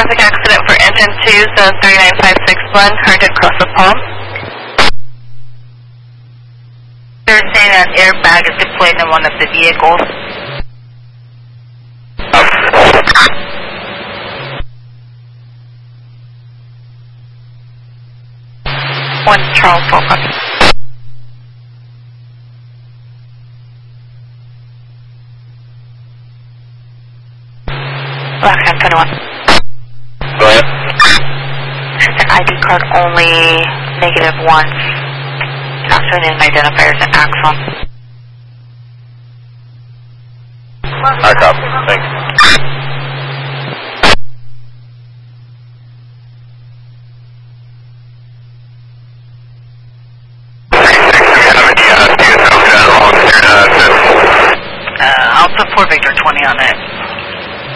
traffic accident for engine 2, zone 39561, Herndon Cross of Palm. They're saying an airbag is deployed in one of the vehicles. One Charles Fulton. Black Hand 21. Go ahead. It's an ID card only, -1. Not showing any identifiers and Axon. I copy. Thanks.